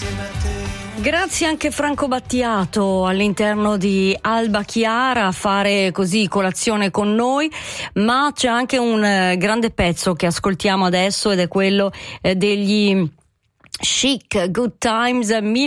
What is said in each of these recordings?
Grazie anche Franco Battiato all'interno di Alba Chiara a fare così colazione con noi, ma c'è anche un grande pezzo che ascoltiamo adesso ed è quello degli Chic, Good Times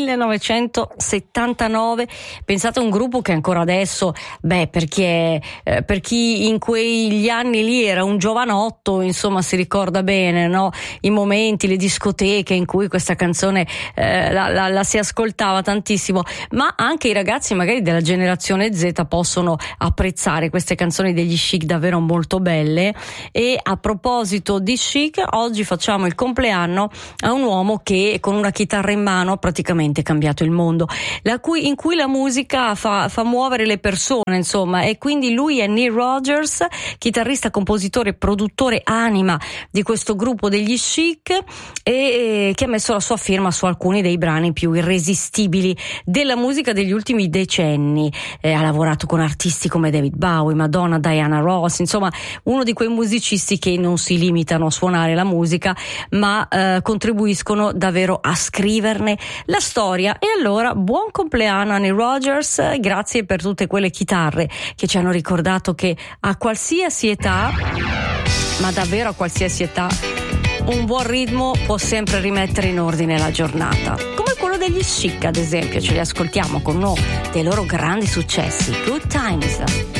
1979. Pensate a un gruppo che ancora adesso, perché per chi in quegli anni lì era un giovanotto, insomma, si ricorda bene, no? I momenti, le discoteche in cui questa canzone la si ascoltava tantissimo, ma anche i ragazzi magari della generazione Z possono apprezzare queste canzoni degli Chic davvero molto belle. E a proposito di Chic, oggi facciamo il compleanno a un uomo che con una chitarra in mano ha praticamente cambiato il mondo, in cui la musica fa muovere le persone, insomma, e quindi lui è Neil Rogers, chitarrista, compositore, produttore, anima di questo gruppo degli Chic, e che ha messo la sua firma su alcuni dei brani più irresistibili della musica degli ultimi decenni. Ha lavorato con artisti come David Bowie, Madonna, Diana Ross, insomma uno di quei musicisti che non si limitano a suonare la musica, ma contribuiscono davvero a scriverne la storia. E allora buon compleanno a Neil Rogers, grazie per tutte quelle chitarre che ci hanno ricordato che a qualsiasi età, ma davvero a qualsiasi età, un buon ritmo può sempre rimettere in ordine la giornata, come quello degli Chic ad esempio. Ce li ascoltiamo con uno dei loro grandi successi, Good Times.